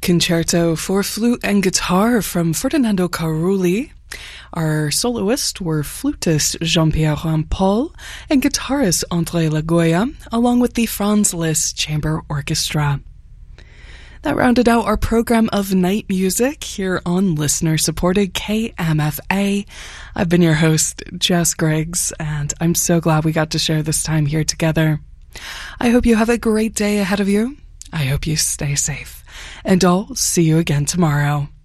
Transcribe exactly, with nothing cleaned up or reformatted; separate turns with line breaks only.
Concerto for Flute and Guitar from Ferdinando Carulli. Our soloists were flutist Jean-Pierre Rampal and guitarist André Lagoya, along with the Franz Liszt Chamber Orchestra. That rounded out our program of night music here on listener-supported K M F A. I've been your host, Jess Griggs, and I'm so glad we got to share this time here together. I hope you have a great day ahead of you. I hope you stay safe, and I'll see you again tomorrow.